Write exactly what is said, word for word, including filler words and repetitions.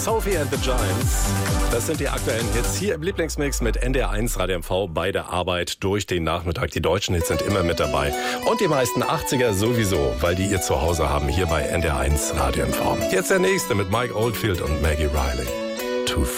Sophie and the Giants. Das sind die aktuellen Hits hier im Lieblingsmix mit N D R eins Radio M V bei der Arbeit durch den Nachmittag. Die deutschen Hits sind immer mit dabei. Und die meisten achtziger sowieso, weil die ihr Zuhause haben hier bei N D R eins Radio M V. Jetzt der nächste mit Mike Oldfield und Maggie Riley.